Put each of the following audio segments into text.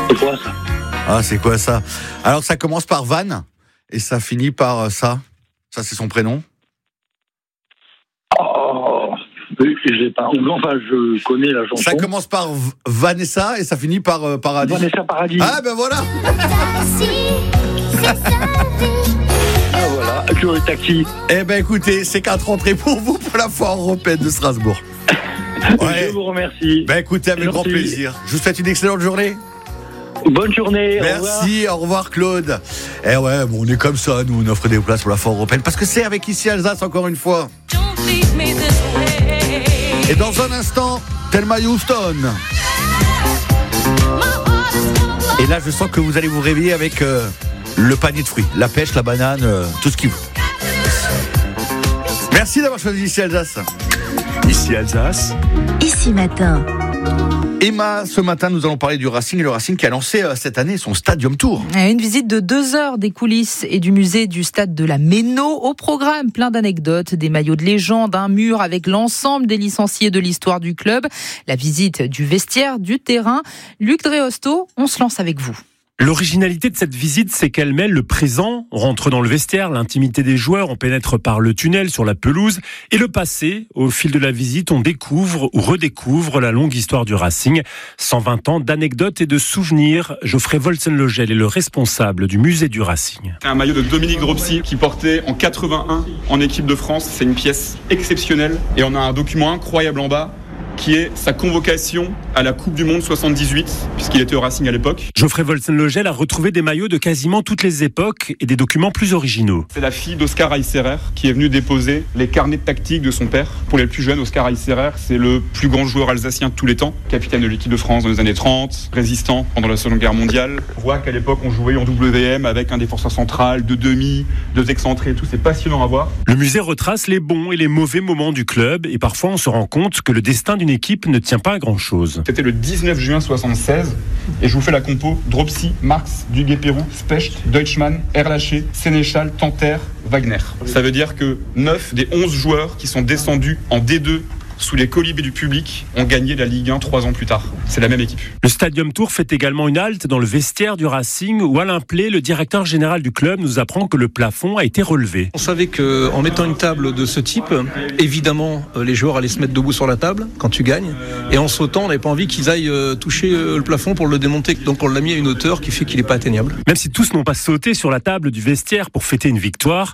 C'est quoi ça? Ah, c'est quoi ça? Alors, ça commence par Van et ça finit par ça. Ça, c'est son prénom. Oh, j'ai pas. Enfin, je connais la chanson. Ça commence par Vanessa et ça finit par Paradis. Vanessa Paradis. Ah, ben voilà. Ah voilà, toujours le taxi. Eh ben écoutez, c'est 4 entrées pour vous pour la foire européenne de Strasbourg. Ouais. Je vous remercie. Ben écoutez, avec grand plaisir. Je vous souhaite une excellente journée. Bonne journée. Merci, au revoir Claude. Eh ouais, bon, on est comme ça, nous on offre des places pour la foire européenne parce que c'est avec Ici Alsace encore une fois. Et dans un instant, Thelma Houston. Et là, je sens que vous allez vous réveiller avec le panier de fruits, la pêche, la banane, tout ce qui vous. Merci d'avoir choisi Ici Alsace. Ici Alsace. Ici Matin. Emma, ce matin, nous allons parler du Racing et le Racing qui a lancé cette année son Stadium Tour. Une visite de 2 heures des coulisses et du musée du stade de la Méno. Au programme, plein d'anecdotes, des maillots de légende, un mur avec l'ensemble des licenciés de l'histoire du club, la visite du vestiaire, du terrain. Luc Dreosto, on se lance avec vous. L'originalité de cette visite, c'est qu'elle mêle le présent, on rentre dans le vestiaire, l'intimité des joueurs, on pénètre par le tunnel sur la pelouse, et le passé. Au fil de la visite, on découvre ou redécouvre la longue histoire du Racing. 120 ans d'anecdotes et de souvenirs. Geoffrey Wolzenlogel est le responsable du musée du Racing. C'est un maillot de Dominique Dropsy qui portait en 81 en équipe de France. C'est une pièce exceptionnelle et on a un document incroyable en bas qui est sa convocation à la Coupe du Monde 78, puisqu'il était au Racing à l'époque. Geoffrey Wolzenlogel a retrouvé des maillots de quasiment toutes les époques et des documents plus originaux. C'est la fille d'Oscar Eisserer qui est venue déposer les carnets de tactique de son père. Pour les plus jeunes, Oscar Eisserer, c'est le plus grand joueur alsacien de tous les temps, capitaine de l'équipe de France dans les années 30, résistant pendant la Seconde Guerre mondiale. On voit qu'à l'époque, on jouait en WM avec un défenseur central, 2 demi, 2 excentrés, tout, c'est passionnant à voir. Le musée retrace les bons et les mauvais moments du club et parfois on se rend compte que le destin d'une équipe ne tient pas à grand-chose. C'était le 19 juin 76 et je vous fais la compo: Dropsy, Marx, Duguay-Pérou, Specht, Deutschmann, Erlaché, Sénéchal, Tanter, Wagner. Ça veut dire que 9 des 11 joueurs qui sont descendus en D2 sous les colibés du public ont gagné la Ligue 1 3 ans plus tard. C'est la même équipe. Le Stadium Tour fait également une halte dans le vestiaire du Racing où Alain Plé, le directeur général du club, nous apprend que le plafond a été relevé. On savait qu'en mettant une table de ce type, évidemment, les joueurs allaient se mettre debout sur la table quand tu gagnes. Et en sautant, on n'avait pas envie qu'ils aillent toucher le plafond pour le démonter. Donc on l'a mis à une hauteur qui fait qu'il n'est pas atteignable. Même si tous n'ont pas sauté sur la table du vestiaire pour fêter une victoire,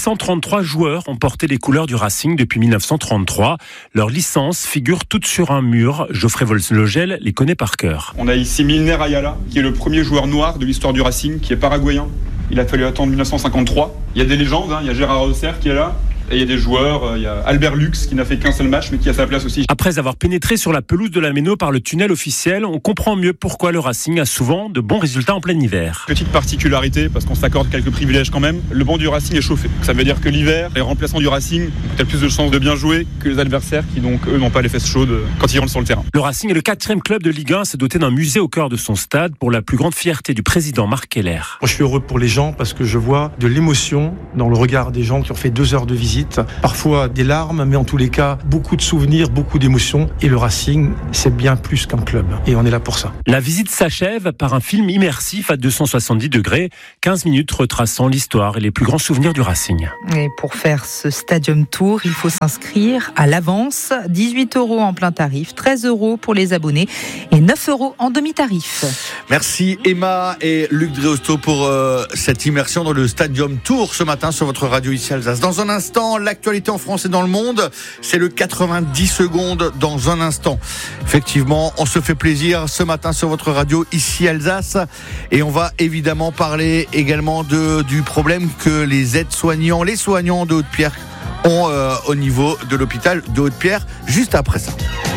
833 joueurs ont porté les couleurs du Racing depuis 1933. Leurs licences figurent toutes sur un mur. Geoffrey Wolzenlogel les connaît par cœur. On a ici Milner Ayala, qui est le premier joueur noir de l'histoire du Racing, qui est paraguayen. Il a fallu attendre 1953. Il y a des légendes, il y a Gérard Hausser qui est là. Et il y a des joueurs, il y a Albert Lux qui n'a fait qu'un seul match mais qui a sa place aussi. Après avoir pénétré sur la pelouse de la Méno par le tunnel officiel, on comprend mieux pourquoi le Racing a souvent de bons résultats en plein hiver. Petite particularité, parce qu'on s'accorde quelques privilèges quand même, le banc du Racing est chauffé. Ça veut dire que l'hiver, les remplaçants du Racing ont peut-être plus de chances de bien jouer que les adversaires qui donc eux n'ont pas les fesses chaudes quand ils rentrent sur le terrain. Le Racing est le 4e club de Ligue 1 à se doter d'un musée au cœur de son stade pour la plus grande fierté du président Marc Keller. Moi, je suis heureux pour les gens parce que je vois de l'émotion dans le regard des gens qui ont fait 2 heures de visite. Parfois des larmes, mais en tous les cas, beaucoup de souvenirs, beaucoup d'émotions. Et le Racing, c'est bien plus qu'un club. Et on est là pour ça. La visite s'achève par un film immersif à 270 degrés, 15 minutes retraçant l'histoire et les plus grands souvenirs du Racing. Et pour faire ce Stadium Tour, il faut s'inscrire à l'avance. 18 € en plein tarif, 13 € pour les abonnés et 9 € en demi-tarif. Merci Emma et Luc Dreosto pour cette immersion dans le Stadium Tour ce matin sur votre radio Ici Alsace. Dans un instant, l'actualité en France et dans le monde, c'est le 90 secondes dans un instant. Effectivement, on se fait plaisir ce matin sur votre radio Ici Alsace et on va évidemment parler également du problème que les aides-soignants, les soignants de Haute-Pierre ont au niveau de l'hôpital de Haute-Pierre juste après ça.